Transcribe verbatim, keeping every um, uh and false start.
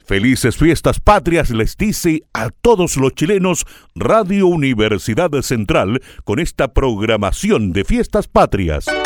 Felices fiestas patrias les dice a todos los chilenos Radio Universidad Central con esta programación de fiestas patrias.